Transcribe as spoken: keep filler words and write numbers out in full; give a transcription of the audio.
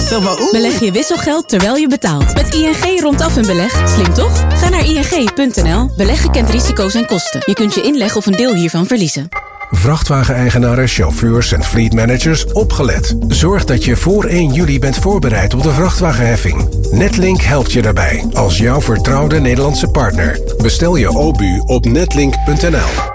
Zeg maar, oeh. Beleg je wisselgeld terwijl je betaalt. Met I N G rondaf een beleg. Slim toch? Ga naar I N G punt N L. Beleggen kent risico's en kosten. Je kunt je inleg of een deel hiervan verliezen. Vrachtwageneigenaren, chauffeurs en fleetmanagers, opgelet. Zorg dat je voor één juli bent voorbereid op de vrachtwagenheffing. Netlink helpt je daarbij als jouw vertrouwde Nederlandse partner. Bestel je O B U op netlink punt N L.